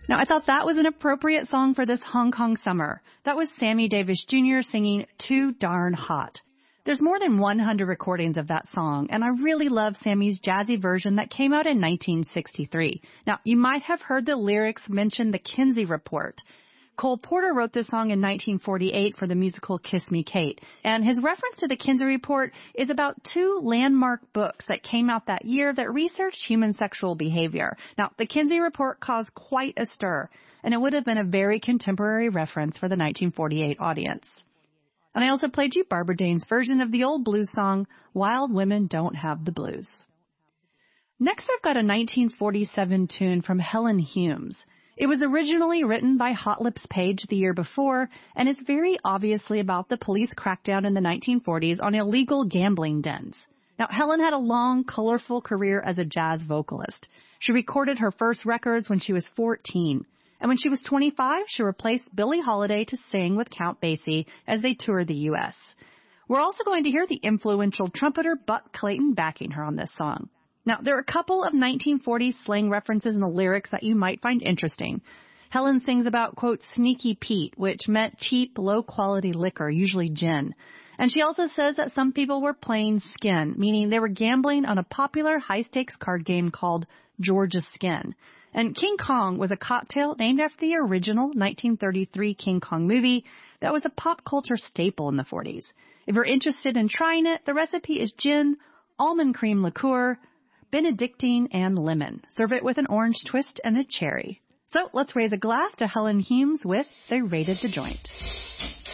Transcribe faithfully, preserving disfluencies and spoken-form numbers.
Now, I thought that was an appropriate song for this Hong Kong summer. That was Sammy Davis Junior singing Too Darn Hot. There's more than one hundred recordings of that song, and I really love Sammy's jazzy version that came out in nineteen sixty-three. Now, you might have heard the lyrics mention the Kinsey Report. Cole Porter wrote this song in nineteen forty-eight for the musical Kiss Me Kate, and his reference to the Kinsey Report is about two landmark books that came out that year that researched human sexual behavior. Now, the Kinsey Report caused quite a stir, and it would have been a very contemporary reference for the nineteen forty-eight audience. And I also played you Barbara Dane's version of the old blues song, Wild Women Don't Have the Blues. Next, I've got a nineteen forty-seven tune from Helen Humes. It was originally written by Hot Lips Page the year before and is very obviously about the police crackdown in the nineteen forties on illegal gambling dens. Now, Helen had a long, colorful career as a jazz vocalist. She recorded her first records when she was fourteen. And when she was twenty-five, she replaced Billie Holiday to sing with Count Basie as they toured the U S. We're also going to hear the influential trumpeter Buck Clayton backing her on this song. Now, there are a couple of nineteen forties slang references in the lyrics that you might find interesting. Helen sings about, quote, Sneaky Pete, which meant cheap, low-quality liquor, usually gin. And she also says that some people were playing skin, meaning they were gambling on a popular high-stakes card game called Georgia Skin. And King Kong was a cocktail named after the original nineteen thirty-three King Kong movie that was a pop culture staple in the forties. If you're interested in trying it, the recipe is gin, almond cream liqueur, Benedictine, and lemon. Serve it with an orange twist and a cherry. So let's raise a glass to Helen Humes with They Raided the Joint.